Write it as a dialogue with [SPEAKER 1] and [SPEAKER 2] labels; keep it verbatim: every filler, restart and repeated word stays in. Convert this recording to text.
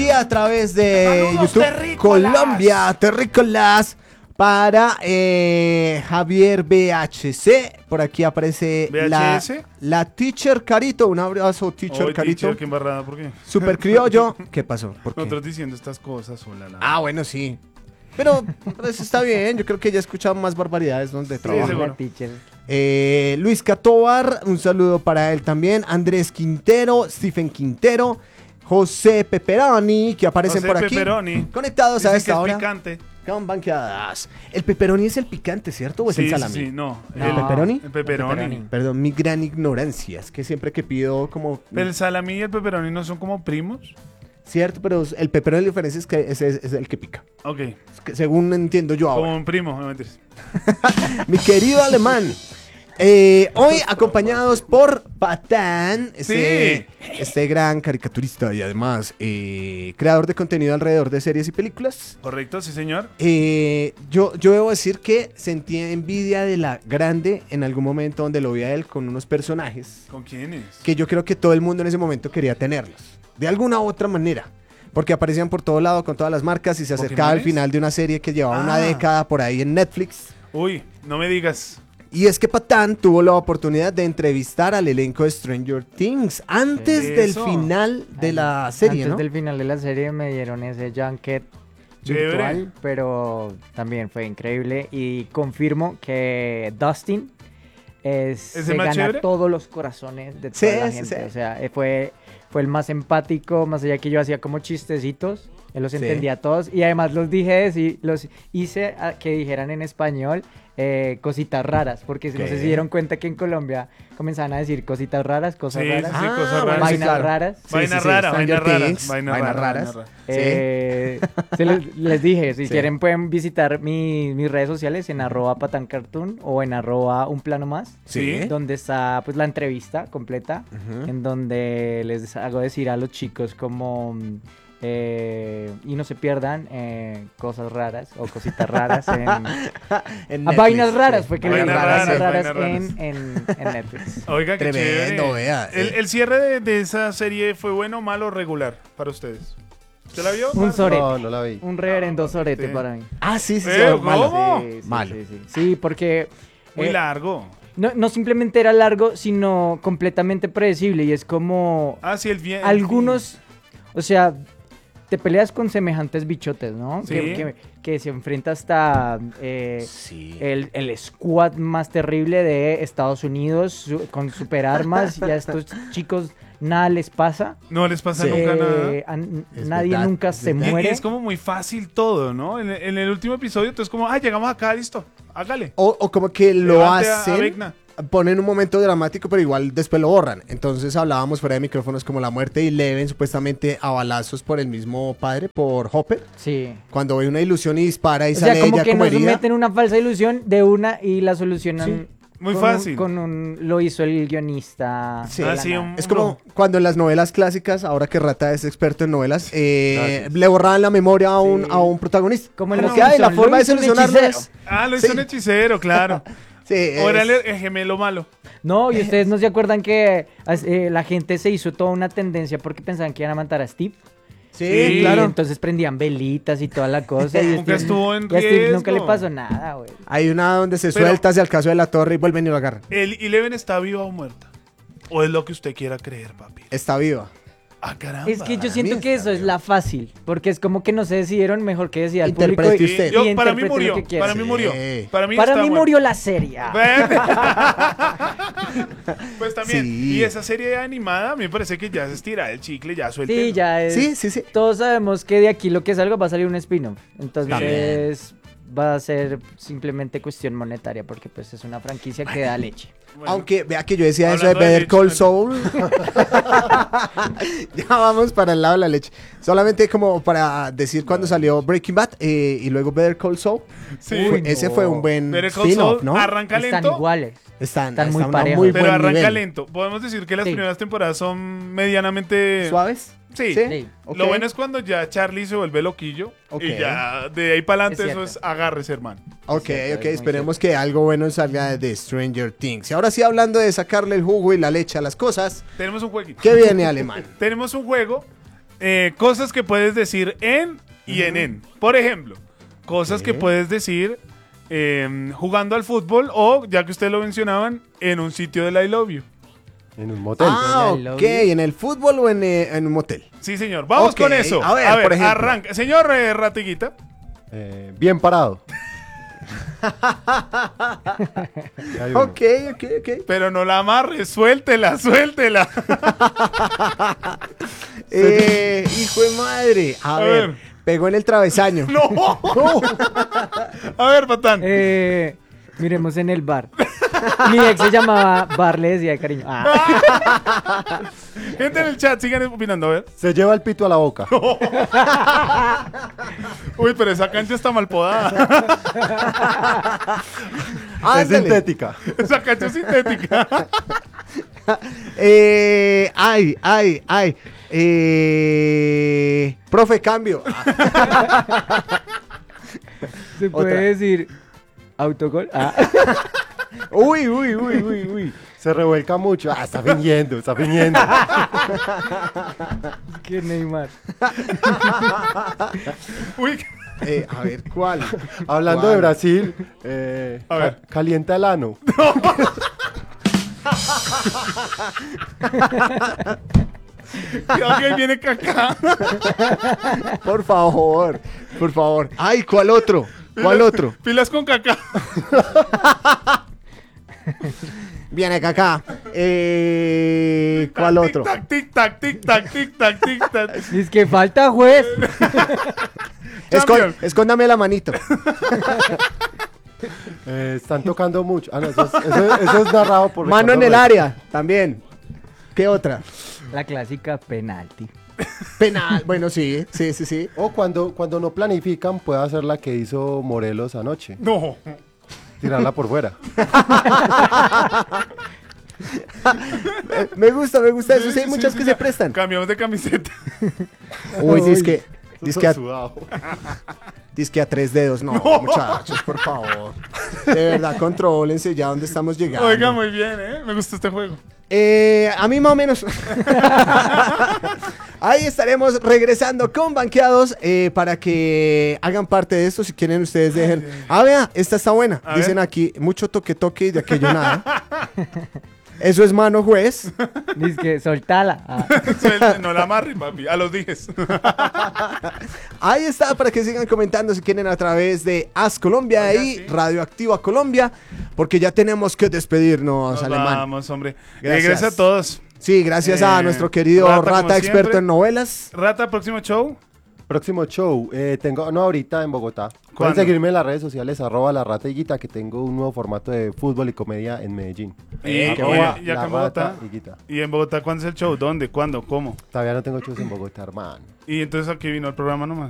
[SPEAKER 1] Y a través de
[SPEAKER 2] Saludos,
[SPEAKER 1] YouTube
[SPEAKER 2] terrícolas.
[SPEAKER 1] Colombia, terrícolas, para eh, Javier B H C. Por aquí aparece
[SPEAKER 2] ¿V H
[SPEAKER 1] la,
[SPEAKER 2] S?
[SPEAKER 1] la Teacher Carito. Un abrazo, Teacher
[SPEAKER 2] Oye,
[SPEAKER 1] Carito.
[SPEAKER 2] teacher, qué embarrada, ¿por qué?
[SPEAKER 1] Super criollo. ¿Qué pasó? ¿Por qué?
[SPEAKER 2] Nosotros diciendo estas cosas, hola, la...
[SPEAKER 1] Ah, bueno, sí. Pero pues, está bien. Yo creo que ya he escuchado más barbaridades donde trabaja.
[SPEAKER 2] seguro.
[SPEAKER 1] Eh, Luis Catobar, un saludo para él también. Andrés Quintero, Stephen Quintero, José Pepperoni, que aparecen
[SPEAKER 2] José
[SPEAKER 1] por aquí.
[SPEAKER 2] Pepperoni.
[SPEAKER 1] Conectados a
[SPEAKER 2] Dicen
[SPEAKER 1] esta
[SPEAKER 2] que es
[SPEAKER 1] hora.
[SPEAKER 2] picante.
[SPEAKER 1] Con banqueadas. El pepperoni es el picante, ¿cierto? ¿O es
[SPEAKER 2] Sí,
[SPEAKER 1] el
[SPEAKER 2] sí,
[SPEAKER 1] salami?
[SPEAKER 2] sí, no.
[SPEAKER 1] ¿El pepperoni?
[SPEAKER 2] El pepperoni.
[SPEAKER 1] Perdón, mi gran ignorancia. Es que siempre que pido como...
[SPEAKER 2] Pero el salami y el pepperoni no son como primos.
[SPEAKER 1] Cierto, pero el pepperoni la diferencia es que ese es, es el que pica.
[SPEAKER 2] Ok.
[SPEAKER 1] Es que según entiendo yo ahora.
[SPEAKER 2] Como un primo, no mentiras.
[SPEAKER 1] Mi querido alemán. Eh, hoy acompañados por Patán, este,
[SPEAKER 2] Sí.
[SPEAKER 1] este gran caricaturista y además eh, creador de contenido alrededor de series y películas.
[SPEAKER 2] Correcto, sí, señor.
[SPEAKER 1] Eh, yo, yo debo decir que sentí envidia de la grande en algún momento donde lo vi a él con unos personajes
[SPEAKER 2] ¿Con quiénes?
[SPEAKER 1] que yo creo que todo el mundo en ese momento quería tenerlos, de alguna u otra manera. Porque aparecían por todo lado con todas las marcas y se acercaba al
[SPEAKER 2] ¿Pokémones?
[SPEAKER 1] final de una serie que llevaba una
[SPEAKER 2] Ah.
[SPEAKER 1] década por ahí en Netflix.
[SPEAKER 2] Uy, no me digas.
[SPEAKER 1] Y es que Patán tuvo la oportunidad de entrevistar al elenco de Stranger Things antes
[SPEAKER 2] Sí.
[SPEAKER 1] del
[SPEAKER 2] Eso.
[SPEAKER 1] final de la serie,
[SPEAKER 3] Antes
[SPEAKER 1] ¿no?
[SPEAKER 3] del final de la serie me dieron ese junket
[SPEAKER 2] Chévere.
[SPEAKER 3] virtual, pero también fue increíble y confirmo que Dustin es,
[SPEAKER 2] ¿Es
[SPEAKER 3] se
[SPEAKER 2] el más
[SPEAKER 3] gana
[SPEAKER 2] chévere?
[SPEAKER 3] todos los corazones de toda
[SPEAKER 1] Sí,
[SPEAKER 3] la
[SPEAKER 1] sí,
[SPEAKER 3] gente.
[SPEAKER 1] sí.
[SPEAKER 3] O sea, eh, fue, fue el más empático, más allá que yo hacía como chistecitos, él los
[SPEAKER 1] Sí.
[SPEAKER 3] entendía todos y además los dije, decir- los hice a que dijeran en español eh, cositas raras, porque
[SPEAKER 1] ¿Qué?
[SPEAKER 3] no sé si dieron cuenta que en Colombia comenzaban a decir cositas raras, cosas
[SPEAKER 2] Sí, sí,
[SPEAKER 3] raras,
[SPEAKER 2] sí,
[SPEAKER 1] Ah,
[SPEAKER 2] cosas
[SPEAKER 1] bueno,
[SPEAKER 2] raras.
[SPEAKER 1] sí,
[SPEAKER 3] vainas
[SPEAKER 1] claro.
[SPEAKER 3] raras.
[SPEAKER 1] Sí,
[SPEAKER 2] Vaina
[SPEAKER 1] sí, sí,
[SPEAKER 2] rara,
[SPEAKER 1] Stranger
[SPEAKER 2] vaina rara,
[SPEAKER 1] Things,
[SPEAKER 2] vaina
[SPEAKER 1] vainas
[SPEAKER 2] rara,
[SPEAKER 1] raras.
[SPEAKER 2] vaina rara.
[SPEAKER 1] Sí.
[SPEAKER 3] Eh, se les, les dije, si
[SPEAKER 1] Sí.
[SPEAKER 3] quieren pueden visitar mi- mis redes sociales en arroba patancartoon o en arroba un plano más,
[SPEAKER 2] Sí.
[SPEAKER 3] donde está pues la entrevista completa,
[SPEAKER 1] Ujú.
[SPEAKER 3] en donde les hago decir a los chicos como mm, eh, y no se pierdan eh, cosas raras o cositas raras en,
[SPEAKER 1] En
[SPEAKER 3] a
[SPEAKER 1] Netflix,
[SPEAKER 3] vainas raras
[SPEAKER 1] sí.
[SPEAKER 3] fue que
[SPEAKER 2] Vainas
[SPEAKER 3] le dije,
[SPEAKER 2] raras,
[SPEAKER 3] vainas raras,
[SPEAKER 2] vainas
[SPEAKER 3] en, en, en Netflix.
[SPEAKER 2] Oiga, qué
[SPEAKER 1] Tremendo,
[SPEAKER 2] chévere.
[SPEAKER 1] vea,
[SPEAKER 2] El,
[SPEAKER 1] eh.
[SPEAKER 2] el cierre de, de esa serie fue bueno, malo o regular para ustedes. ¿Usted la vio?
[SPEAKER 3] Un
[SPEAKER 2] Marco?
[SPEAKER 3] sorete,
[SPEAKER 4] No, no la vi.
[SPEAKER 3] un reverendo sorete
[SPEAKER 2] Sí.
[SPEAKER 3] para mí.
[SPEAKER 1] Ah, sí, sí, sí.
[SPEAKER 2] Eh,
[SPEAKER 1] malo.
[SPEAKER 2] ¿cómo?
[SPEAKER 3] Sí, sí,
[SPEAKER 1] Malo.
[SPEAKER 3] sí, sí. Sí, porque
[SPEAKER 2] Muy
[SPEAKER 3] eh,
[SPEAKER 2] largo.
[SPEAKER 3] no, no simplemente era largo, sino completamente predecible. Y es como
[SPEAKER 2] Ah, sí, el bien.
[SPEAKER 3] algunos, o sea, te peleas con semejantes bichotes, ¿no?
[SPEAKER 2] Sí.
[SPEAKER 3] Que, que- que se enfrenta hasta eh,
[SPEAKER 1] Sí.
[SPEAKER 3] el, el squad más terrible de Estados Unidos su- con superarmas. Y a estos chicos nada les pasa.
[SPEAKER 2] No les pasa
[SPEAKER 1] Sí.
[SPEAKER 2] nunca nada.
[SPEAKER 3] Eh, a-
[SPEAKER 1] Es
[SPEAKER 3] nadie
[SPEAKER 1] verdad,
[SPEAKER 3] nunca
[SPEAKER 1] es
[SPEAKER 3] se
[SPEAKER 1] verdad.
[SPEAKER 2] Y- y
[SPEAKER 3] muere.
[SPEAKER 2] es como muy fácil todo, ¿no? En, en el último episodio, entonces como, ah, llegamos acá, listo, hágale.
[SPEAKER 1] O, o como que lo
[SPEAKER 2] Levante a- a
[SPEAKER 1] hacen,
[SPEAKER 2] Vecna.
[SPEAKER 1] ponen un momento dramático, pero igual después lo borran. Entonces hablábamos fuera de micrófonos como la muerte de Eleven, supuestamente a balazos por el mismo padre, por Hopper.
[SPEAKER 3] Sí.
[SPEAKER 1] Cuando ve una ilusión y dispara y
[SPEAKER 3] O
[SPEAKER 1] sale
[SPEAKER 3] sea, como
[SPEAKER 1] ella
[SPEAKER 3] que
[SPEAKER 1] como
[SPEAKER 3] nos
[SPEAKER 1] herida.
[SPEAKER 3] meten una falsa ilusión de una y la solucionan.
[SPEAKER 2] Muy
[SPEAKER 3] con un-
[SPEAKER 2] fácil.
[SPEAKER 3] con un, lo hizo el guionista.
[SPEAKER 1] Sí.
[SPEAKER 3] de
[SPEAKER 2] Ah,
[SPEAKER 3] la
[SPEAKER 2] sí,
[SPEAKER 3] nada.
[SPEAKER 2] un-
[SPEAKER 1] Es como cuando en las novelas clásicas, ahora que Rata es experto en novelas, eh,
[SPEAKER 4] Gracias.
[SPEAKER 1] le borraban la memoria a un,
[SPEAKER 3] Sí.
[SPEAKER 1] a un protagonista.
[SPEAKER 3] Como en
[SPEAKER 1] Como
[SPEAKER 3] los
[SPEAKER 1] que, ay, la
[SPEAKER 3] Simpson,
[SPEAKER 1] forma
[SPEAKER 3] lo
[SPEAKER 1] de
[SPEAKER 3] hizo un
[SPEAKER 1] solucionarlo
[SPEAKER 3] hechicero.
[SPEAKER 1] es...
[SPEAKER 2] Ah, lo hizo
[SPEAKER 1] Sí.
[SPEAKER 2] un hechicero, claro.
[SPEAKER 1] Sí,
[SPEAKER 2] O era
[SPEAKER 1] es-
[SPEAKER 2] el, el gemelo malo.
[SPEAKER 3] No, y ustedes no se acuerdan que eh, la gente se hizo toda una tendencia porque pensaban que iban a matar a Steve.
[SPEAKER 1] sí,
[SPEAKER 2] Sí,
[SPEAKER 3] Y
[SPEAKER 1] claro.
[SPEAKER 3] entonces prendían velitas y toda la cosa. Y
[SPEAKER 2] Nunca estuvo en
[SPEAKER 3] y a Steve nunca le
[SPEAKER 2] riesgo.
[SPEAKER 3] pasó nada, güey.
[SPEAKER 1] Hay una donde se
[SPEAKER 2] Pero-
[SPEAKER 1] suelta hacia el caso de la torre y vuelven y lo agarran.
[SPEAKER 2] ¿El Eleven está viva o muerta? ¿O es lo que usted quiera creer, papi?
[SPEAKER 1] Está viva.
[SPEAKER 2] Ah, caramba.
[SPEAKER 3] Es que yo
[SPEAKER 1] para
[SPEAKER 3] siento
[SPEAKER 1] mí
[SPEAKER 3] que
[SPEAKER 1] está
[SPEAKER 3] eso es
[SPEAKER 1] bien.
[SPEAKER 3] la fácil, porque es como que no se decidieron, mejor que decida el público.
[SPEAKER 1] Interprete
[SPEAKER 3] y-
[SPEAKER 1] usted.
[SPEAKER 2] Sí, yo-
[SPEAKER 3] y
[SPEAKER 2] para mí
[SPEAKER 3] interprete lo
[SPEAKER 2] murió.
[SPEAKER 3] que quiera.
[SPEAKER 2] Para mí
[SPEAKER 1] Sí.
[SPEAKER 2] murió. Para mí,
[SPEAKER 3] Para
[SPEAKER 2] está
[SPEAKER 3] mí
[SPEAKER 2] muerta.
[SPEAKER 3] murió la serie.
[SPEAKER 2] Pues también.
[SPEAKER 1] Sí.
[SPEAKER 2] Y esa serie animada, a mí me parece que ya se estira el chicle, ya suelta.
[SPEAKER 3] Sí, ya es.
[SPEAKER 1] Sí, sí, sí.
[SPEAKER 3] Todos sabemos que de aquí lo que salga va a salir un spin-off. Entonces
[SPEAKER 1] También.
[SPEAKER 3] va a ser simplemente cuestión monetaria porque pues es una franquicia que da leche.
[SPEAKER 2] Bueno,
[SPEAKER 1] Aunque vea que yo decía eso de
[SPEAKER 2] Hablando de
[SPEAKER 1] Better
[SPEAKER 2] leche,
[SPEAKER 1] Call
[SPEAKER 2] ¿no?
[SPEAKER 1] Saul. Ya vamos para el lado de la leche. Solamente como para decir cuando salió Breaking Bad eh, y luego Better Call Saul.
[SPEAKER 2] Sí.
[SPEAKER 1] Fue-
[SPEAKER 3] Uy,
[SPEAKER 1] ese
[SPEAKER 3] no.
[SPEAKER 1] fue un buen
[SPEAKER 2] Better Call
[SPEAKER 1] spin-off,
[SPEAKER 2] Saul
[SPEAKER 1] ¿no?
[SPEAKER 2] arranca
[SPEAKER 3] Están
[SPEAKER 2] lento.
[SPEAKER 3] iguales.
[SPEAKER 1] Están,
[SPEAKER 3] están muy
[SPEAKER 1] está a
[SPEAKER 3] parejos.
[SPEAKER 1] muy
[SPEAKER 2] Pero
[SPEAKER 1] buen
[SPEAKER 2] arranca
[SPEAKER 1] nivel.
[SPEAKER 2] lento. Podemos decir que las
[SPEAKER 3] Sí.
[SPEAKER 2] primeras temporadas son medianamente...
[SPEAKER 1] ¿Suaves?
[SPEAKER 2] Sí.
[SPEAKER 3] Sí.
[SPEAKER 1] Ok.
[SPEAKER 2] Lo bueno es cuando ya Charlie se vuelve loquillo.
[SPEAKER 1] Ok.
[SPEAKER 2] Y ya de ahí para adelante
[SPEAKER 3] Es
[SPEAKER 2] eso
[SPEAKER 3] cierto.
[SPEAKER 2] es agárrese, hermano.
[SPEAKER 1] Ok,
[SPEAKER 3] cierto,
[SPEAKER 1] ok,
[SPEAKER 3] es muy
[SPEAKER 1] esperemos que algo bueno salga de Stranger Things. Y ahora sí, hablando de sacarle el jugo y la leche a las cosas,
[SPEAKER 2] Tenemos un jueguito.
[SPEAKER 1] ¿qué viene, Alemán?
[SPEAKER 2] Tenemos un juego eh, cosas que puedes decir en y en en. Por ejemplo, cosas que
[SPEAKER 4] Ok.
[SPEAKER 2] puedes decir eh, jugando al fútbol o, ya que ustedes lo mencionaban, en un sitio del I love you.
[SPEAKER 4] En un motel.
[SPEAKER 1] Ah,
[SPEAKER 3] I love
[SPEAKER 1] ok.
[SPEAKER 3] you.
[SPEAKER 1] ¿En el fútbol o en, eh, en un motel?
[SPEAKER 2] Sí, señor. Vamos
[SPEAKER 1] Ok,
[SPEAKER 2] con eso.
[SPEAKER 1] a ver, por ejemplo.
[SPEAKER 2] arranca. Señor eh, Ratiguita.
[SPEAKER 4] Eh, bien parado. Ya hay uno.
[SPEAKER 1] Ok, ok, ok.
[SPEAKER 2] Pero no la amarres, suéltela, suéltela.
[SPEAKER 1] Eh, hijo de madre. A,
[SPEAKER 2] A
[SPEAKER 1] ver,
[SPEAKER 2] ver.
[SPEAKER 1] pegó en el travesaño.
[SPEAKER 2] No. A ver, Patán.
[SPEAKER 3] Eh, miremos en el bar. Mi ex se llamaba Bar, le decía de cariño. Ah.
[SPEAKER 2] Gente en el chat, sigan opinando, a ver.
[SPEAKER 4] Se lleva el pito a la boca.
[SPEAKER 2] Uy, pero esa cancha está mal podada.
[SPEAKER 4] Es
[SPEAKER 1] Ándale.
[SPEAKER 4] sintética.
[SPEAKER 2] Esa cancha es sintética.
[SPEAKER 1] Eh, ay, ay, ay. Eh, profe, cambio.
[SPEAKER 3] Se puede
[SPEAKER 1] Otra.
[SPEAKER 3] decir autogol. Ah.
[SPEAKER 1] Uy, uy, uy, uy, uy.
[SPEAKER 4] Se revuelca mucho. Ah, está fingiendo, está fingiendo.
[SPEAKER 3] Que Neymar.
[SPEAKER 2] Uy,
[SPEAKER 1] Eh, a ver, ¿cuál?
[SPEAKER 4] Hablando
[SPEAKER 1] ¿Cuál?
[SPEAKER 4] de Brasil, eh,
[SPEAKER 2] A ver.
[SPEAKER 4] ca- calienta el ano.
[SPEAKER 2] cuidado que ahí viene Kaká.
[SPEAKER 1] Por favor, por favor. Ay, ¿cuál otro? ¿Cuál
[SPEAKER 2] Pilas-
[SPEAKER 1] otro?
[SPEAKER 2] Pilas con Kaká.
[SPEAKER 1] Viene acá. Eh, ¿cuál otro?
[SPEAKER 2] Tic tac, tic tac, tic tac, tic tac, tic tac.
[SPEAKER 3] Es que falta juez.
[SPEAKER 1] Escon-
[SPEAKER 2] Champion.
[SPEAKER 1] escóndame la manito.
[SPEAKER 4] Eh, están tocando mucho. Ah, no, eso es, eso- eso es narrado por
[SPEAKER 1] Mano en
[SPEAKER 4] Ricardo
[SPEAKER 1] el
[SPEAKER 4] Rey.
[SPEAKER 1] área, también. ¿Qué otra?
[SPEAKER 3] La clásica penalti.
[SPEAKER 1] Penal. Bueno, sí, sí, sí, sí.
[SPEAKER 4] O cuando, cuando no planifican, puede hacer la que hizo Morelos anoche.
[SPEAKER 2] No.
[SPEAKER 4] Tirarla por fuera.
[SPEAKER 1] Eh, me gusta, me gusta eso. Sí, hay
[SPEAKER 2] Sí,
[SPEAKER 1] muchas
[SPEAKER 2] sí,
[SPEAKER 1] que
[SPEAKER 2] sí,
[SPEAKER 1] se
[SPEAKER 2] ya.
[SPEAKER 1] prestan.
[SPEAKER 2] Cambiamos de camiseta.
[SPEAKER 1] Uy, disque, disque, a,
[SPEAKER 4] Sudado.
[SPEAKER 1] disque a tres dedos. No, muchachos, por favor. De verdad, contrólense ya dónde estamos llegando.
[SPEAKER 2] Oiga, muy bien, ¿eh? Me gusta este juego.
[SPEAKER 1] Eh, a mí más o menos. Ahí estaremos regresando con banqueados eh, para que hagan parte de esto. Si quieren, ustedes dejen. Ah, vea, esta está buena.
[SPEAKER 2] A
[SPEAKER 1] Dicen
[SPEAKER 2] ver.
[SPEAKER 1] aquí, mucho toque toque y de aquello nada. Eso es mano juez.
[SPEAKER 3] Dice que soltala. Ah.
[SPEAKER 2] Suelte, no la amarren, papi. A los dijes.
[SPEAKER 1] Ahí está para que sigan comentando si quieren a través de As Colombia
[SPEAKER 2] Oiga,
[SPEAKER 1] y
[SPEAKER 2] sí.
[SPEAKER 1] Radioactiva Colombia, porque ya tenemos que despedirnos,
[SPEAKER 2] Nos
[SPEAKER 1] Alemán.
[SPEAKER 2] vamos, hombre.
[SPEAKER 1] Gracias.
[SPEAKER 2] Regresa a todos.
[SPEAKER 1] Sí, gracias a
[SPEAKER 2] Eh,
[SPEAKER 1] nuestro querido
[SPEAKER 2] Rata,
[SPEAKER 1] Rata,
[SPEAKER 2] como
[SPEAKER 1] experto
[SPEAKER 2] siempre.
[SPEAKER 1] en novelas.
[SPEAKER 2] Rata, próximo show.
[SPEAKER 4] Próximo show, eh, tengo, no ahorita en Bogotá. Pueden
[SPEAKER 2] ¿Cuándo?
[SPEAKER 4] seguirme en las redes sociales, arroba la rata higuita, que tengo un nuevo formato de fútbol y comedia en Medellín.
[SPEAKER 2] Eh,
[SPEAKER 3] qué
[SPEAKER 2] oye,
[SPEAKER 3] bueno.
[SPEAKER 2] y acá
[SPEAKER 4] La
[SPEAKER 2] en Bogotá.
[SPEAKER 4] Rata Higuita.
[SPEAKER 2] ¿Y en Bogotá cuándo es el show? ¿Dónde? ¿Cuándo? ¿Cómo?
[SPEAKER 4] Todavía no tengo shows en Bogotá, hermano.
[SPEAKER 2] Y entonces aquí vino el programa nomás.